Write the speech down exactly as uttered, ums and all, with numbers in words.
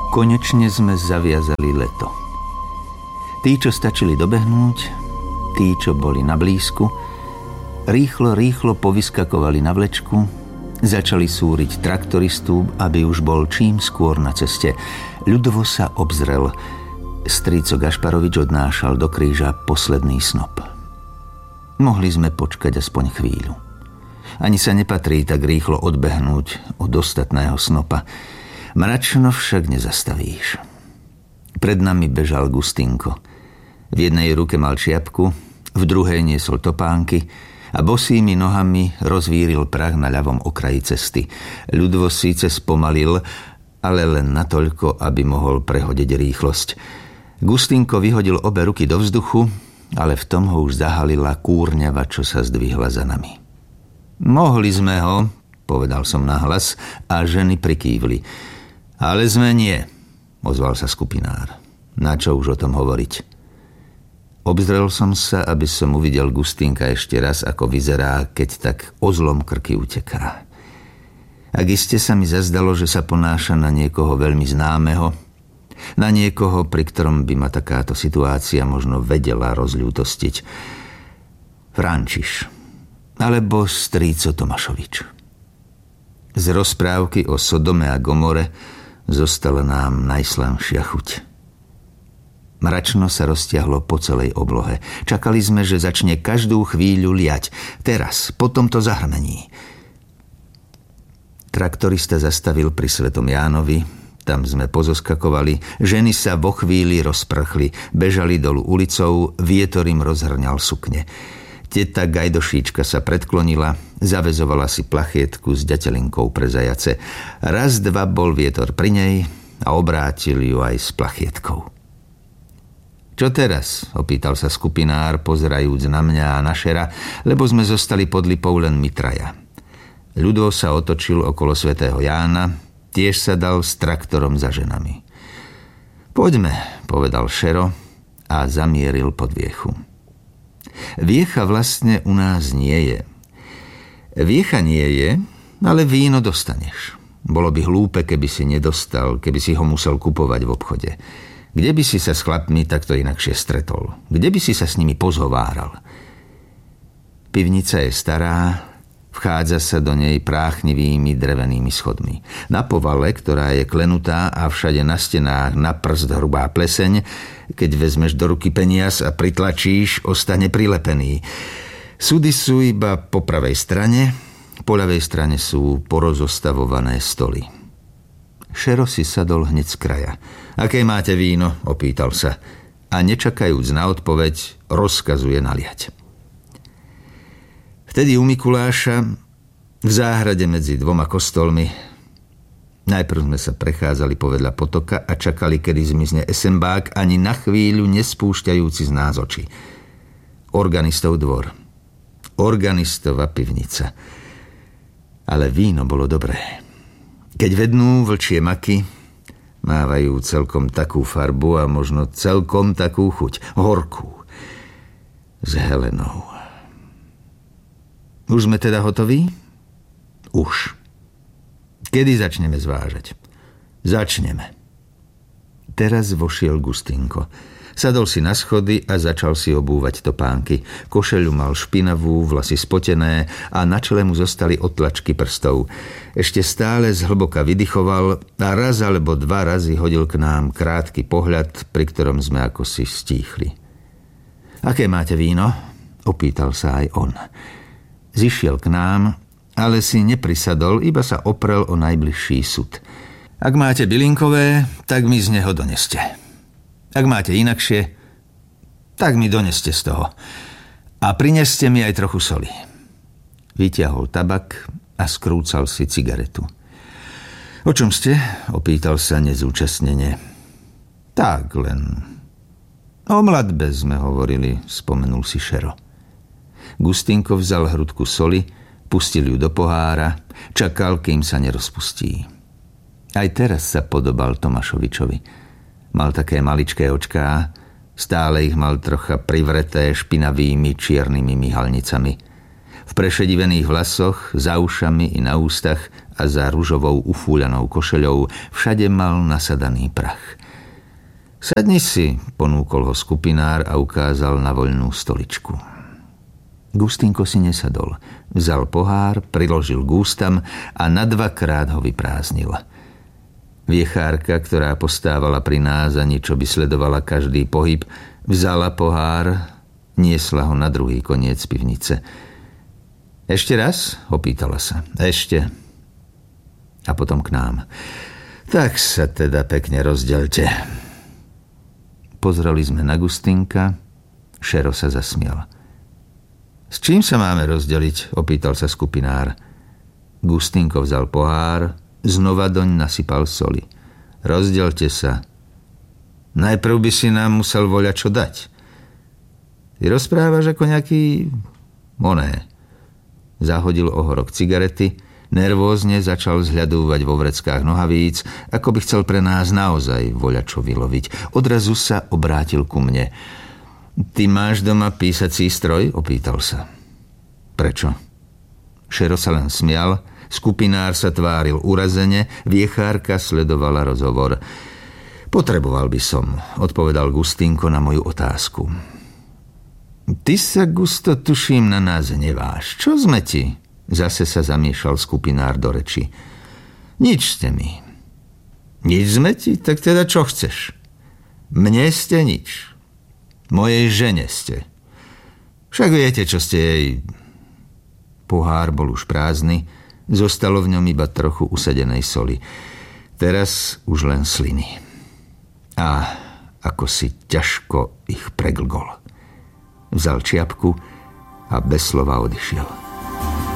Konečne sme zaviazali leto. Tí, čo stačili dobehnúť, tí, čo boli na blízku, rýchlo, rýchlo povyskakovali na vlečku, začali súriť traktoristu, aby už bol čím skôr na ceste. Ľudovo sa obzrel. Strýco Gašparovič odnášal do kríža posledný snop. Mohli sme počkať aspoň chvíľu. Ani sa nepatrí tak rýchlo odbehnúť od ostatného snopa. Mračno však nezastavíš. Pred nami bežal Gustinko. V jednej ruke mal čiapku, v druhej niesol topánky a bosými nohami rozvíril prach na ľavom okraji cesty. Ľudvo síce spomalil, ale len natoľko, aby mohol prehodiť rýchlosť. Gustinko vyhodil obe ruky do vzduchu, ale v tom ho už zahalila kúrňava, čo sa zdvihla za nami. Mohli sme ho, povedal som nahlas a ženy prikývli. Ale sme nie, ozval sa skupinár. Na čo už o tom hovoriť? Obzrel som sa, aby som uvidel Gustinka ešte raz, ako vyzerá, keď tak o zlom krky uteká. Ak iste sa mi zazdalo, že sa ponáša na niekoho veľmi známeho, na niekoho, pri ktorom by ma takáto situácia možno vedela rozľútostiť. Františ, alebo strýco Tomášovič. Z rozprávky o Sodome a Gomore zostala nám najslávšia chuť. Mračno sa roztiahlo po celej oblohe. Čakali sme, že začne každú chvíľu liať. Teraz, po tomto zahrmení. Traktorista zastavil pri Svetom Jánovi. Tam sme pozoskakovali. Ženy sa vo chvíli rozprchli. Bežali dolu ulicou. Vietor im rozhrňal sukne. Teta Gajdošíčka sa predklonila, zavezovala si plachietku s ďatelinkou pre zajace. Raz, dva bol vietor pri nej a obrátil ju aj s plachietkou. Čo teraz? Opýtal sa skupinár, pozerajúc na mňa a na Šera, lebo sme zostali pod lipou len my traja. Ľudo sa otočil okolo Svätého Jána, tiež sa dal s traktorom za ženami. Poďme, povedal Šero a zamieril pod viechu. Viecha vlastne u nás nie je. Viecha nie je, ale víno dostaneš. Bolo by hlúpe, keby si nedostal, keby si ho musel kupovať v obchode. Kde by si sa s chlapmi takto inakšie stretol? Kde by si sa s nimi pozhováral? Pivnica je stará, vchádza sa do nej práchnivými drevenými schodmi. Na povale, ktorá je klenutá a všade na stenách na prst hrubá pleseň, keď vezmeš do ruky peniaz a pritlačíš, ostane prilepený. Súdy sú iba po pravej strane, po ľavej strane sú porozostavované stoly. Šero si sadol hneď z kraja. Aké máte víno? Opýtal sa. A nečakajúc na odpoveď, rozkazuje naliať. Vtedy u Mikuláša, v záhrade medzi dvoma kostolmi, najprv sme sa prechádzali povedľa potoka a čakali, kedy zmizne esembák, ani na chvíľu nespúšťajúci z nás oči. Organistov dvor. Organistova pivnica. Ale víno bolo dobré. Keď vednú vlčie maky, mávajú celkom takú farbu a možno celkom takú chuť. Horkú. S helenou. Už sme teda hotoví? Už. Kedy začneme zvážať? Začneme. Teraz vošiel Gustinko. Sadol si na schody a začal si obúvať topánky. Košeľu mal špinavú, vlasy spotené a na čele mu zostali otlačky prstov. Ešte stále zhlboka vydychoval a raz alebo dva razy hodil k nám krátky pohľad, pri ktorom sme ako si stíchli. Aké máte víno? Opýtal sa aj on. Zišiel k nám, ale si neprisadol, iba sa oprel o najbližší sud. Ak máte bylinkové, tak mi z neho doneste. Ak máte inakšie, tak mi doneste z toho. A prineste mi aj trochu soli. Vytiahol tabak a skrúcal si cigaretu. O čom ste? Opýtal sa nezúčastnene. Tak len. O mladbe sme hovorili, spomenul si Šero. Gustinko vzal hrudku soli, pustil ju do pohára, čakal, kým sa nerozpustí. Aj teraz sa podobal Tomášovičovi. Mal také maličké očká, stále ich mal trocha privreté špinavými čiernymi myhalnicami. V prešedivených vlasoch, za ušami i na ústach a za ružovou ufúľanou košeľou všade mal nasadaný prach. Sadni si, ponúkol ho skupinár a ukázal na voľnú stoličku. Gustinko si nesadol. Vzal pohár, priložil k ústam a na dvakrát ho vyprázdnil. Viechárka, ktorá postávala pri názaní, čo by sledovala každý pohyb, vzala pohár, niesla ho na druhý koniec pivnice. Ešte raz? Opýtala sa. Ešte. A potom k nám. Tak sa teda pekne rozdelte. Pozreli sme na Gustinka. Šero sa zasmial. S čím sa máme rozdeliť? Opýtal sa skupinár. Gustinko vzal pohár, znova doň nasypal soli. Rozdelte sa. Najprv by si nám musel voľačo dať. Ty rozprávaš ako nejaký... Oné. Zahodil ohorok cigarety, nervózne začal zhľadúvať vo vreckách nohavíc, ako by chcel pre nás naozaj voľačo vyloviť. Odrazu sa obrátil ku mne. Ty máš doma písací stroj? Opýtal sa. Prečo? Šero sa len smial, skupinár sa tváril urazene, viechárka sledovala rozhovor. Potreboval by som, odpovedal Gustinko na moju otázku. Ty sa, Gusto, tuším, na nás hneváš. Čo sme ti? Zase sa zamiešal skupinár do reči. Nič ste mi. Nič sme ti? Tak teda čo chceš? Mne ste nič. Mojej žene ste. Však viete, čo ste jej... Pohár bol už prázdny, zostalo v ňom iba trochu usadenej soli. Teraz už len sliny. A ako si ťažko ich preglgol. Vzal čiapku a bez slova odišiel.